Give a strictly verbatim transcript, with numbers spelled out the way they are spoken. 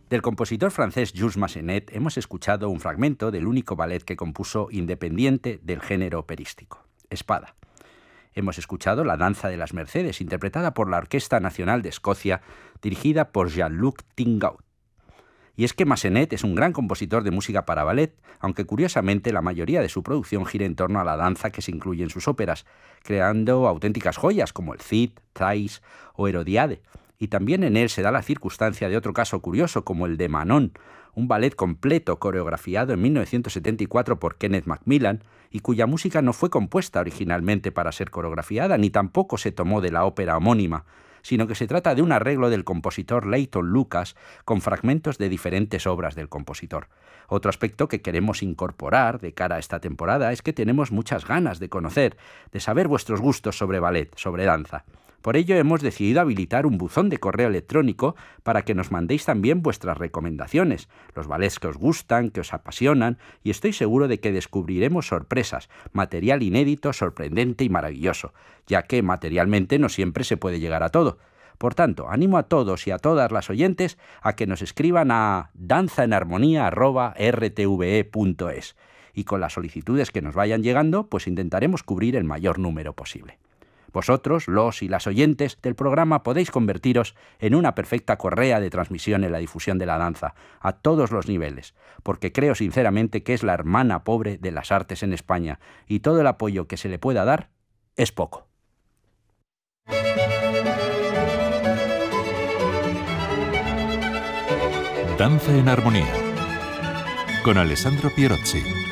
Del compositor francés Jules Massenet hemos escuchado un fragmento del único ballet que compuso independiente del género operístico, Espada. Hemos escuchado La danza de las Mercedes, interpretada por la Orquesta Nacional de Escocia, dirigida por Jean-Luc Tingaud. Y es que Massenet es un gran compositor de música para ballet, aunque curiosamente la mayoría de su producción gira en torno a la danza que se incluye en sus óperas, creando auténticas joyas como el Cid, Thais o Herodiade. Y también en él se da la circunstancia de otro caso curioso como el de Manon, un ballet completo coreografiado en mil novecientos setenta y cuatro por Kenneth Macmillan y cuya música no fue compuesta originalmente para ser coreografiada ni tampoco se tomó de la ópera homónima, sino que se trata de un arreglo del compositor Leighton Lucas con fragmentos de diferentes obras del compositor. Otro aspecto que queremos incorporar de cara a esta temporada es que tenemos muchas ganas de conocer, de saber vuestros gustos sobre ballet, sobre danza. Por ello hemos decidido habilitar un buzón de correo electrónico para que nos mandéis también vuestras recomendaciones, los ballets que os gustan, que os apasionan, y estoy seguro de que descubriremos sorpresas, material inédito, sorprendente y maravilloso, ya que materialmente no siempre se puede llegar a todo. Por tanto, animo a todos y a todas las oyentes a que nos escriban a danzaenarmonía arroba r t v e punto es y con las solicitudes que nos vayan llegando, pues intentaremos cubrir el mayor número posible. Vosotros, los y las oyentes del programa, podéis convertiros en una perfecta correa de transmisión en la difusión de la danza, a todos los niveles, porque creo sinceramente que es la hermana pobre de las artes en España, y todo el apoyo que se le pueda dar es poco. Danza en Armonía, con Alessandro Pierozzi.